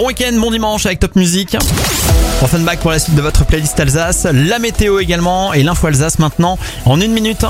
Bon week-end, bon dimanche avec Top Music. Offenbach pour la suite de votre playlist Alsace. La météo également et l'info Alsace maintenant en 1 minute.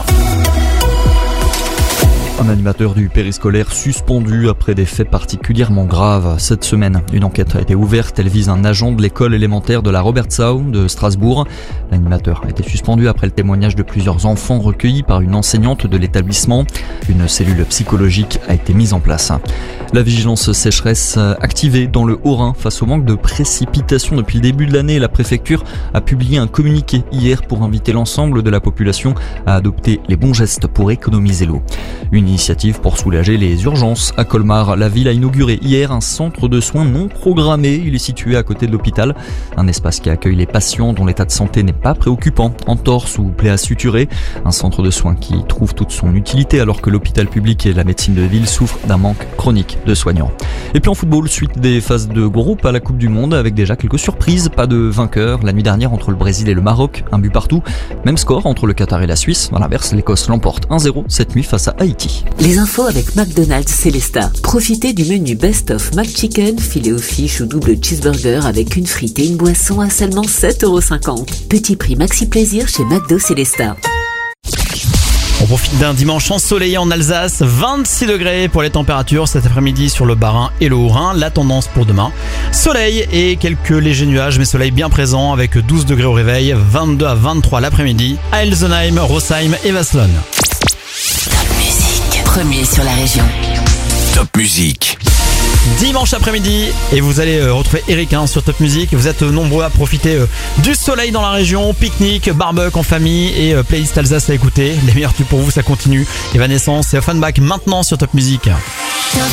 Un animateur du périscolaire suspendu après des faits particulièrement graves. Cette semaine, une enquête a été ouverte. Elle vise un agent de l'école élémentaire de la Robertsau de Strasbourg. L'animateur a été suspendu après le témoignage de plusieurs enfants recueillis par une enseignante de l'établissement. Une cellule psychologique a été mise en place. La vigilance sécheresse activée dans le Haut-Rhin face au manque de précipitations depuis le début de l'année. La préfecture a publié un communiqué hier pour inviter l'ensemble de la population à adopter les bons gestes pour économiser l'eau. Une initiative pour soulager les urgences à Colmar. La ville a inauguré hier un centre de soins non programmé. Il est situé à côté de l'hôpital. Un espace qui accueille les patients dont l'état de santé n'est pas préoccupant, entorse ou plaie à suturer. Un centre de soins qui trouve toute son utilité alors que l'hôpital public et la médecine de ville souffrent d'un manque chronique de soignants. Et puis en football, suite des phases de groupe à la Coupe du Monde avec déjà quelques surprises. Pas de vainqueur la nuit dernière entre le Brésil et le Maroc. Un but partout. Même score entre le Qatar et la Suisse. À l'inverse, l'Écosse l'emporte 1-0 cette nuit face à Haïti. Les infos avec McDonald's Célestat. Profitez du menu Best of McChicken, filet aux fiches ou double cheeseburger avec une frite et une boisson à seulement 7,50 €. Petit prix maxi plaisir chez McDo Célestat. On profite d'un dimanche ensoleillé en Alsace, 26 degrés pour les températures cet après-midi sur le Bas-Rhin et le Haut-Rhin. La tendance pour demain, soleil et quelques légers nuages, mais soleil bien présent avec 12 degrés au réveil, 22 à 23 l'après-midi à Elsenheim, Rosheim et Wasselonne. Top Music, premier sur la région. Top Music. Dimanche après-midi et vous allez retrouver Eric sur Top Music. Vous êtes nombreux à profiter du soleil dans la région, pique-nique, barbecue en famille et playlist Alsace à écouter. Les meilleurs tubes pour vous, ça continue. Evanescence et Offenbach maintenant sur Top Music.